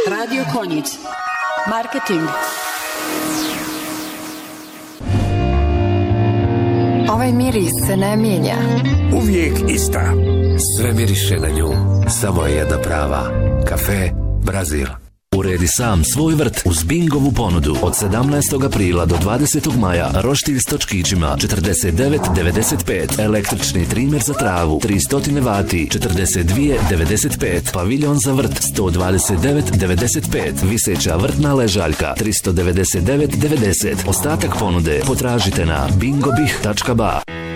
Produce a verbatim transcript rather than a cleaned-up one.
Radio Konjic. Marketing. Ovaj miris se ne mijenja. Uvijek ista. Sve miriše na nju. Samo je jedna prava. Kafe Brazil. Uredi sam svoj vrt uz Bingovu ponudu. Od sedamnaestog aprila do dvadesetog maja roštilj s točkićima četrdeset devet devedeset pet, električni trimer za travu tristo vati četrdeset dva devedeset pet, paviljon za vrt sto dvadeset devet devedeset pet, viseća vrtna ležaljka tristo devedeset devet devedeset. Ostatak ponude potražite na bingobih tačka ba.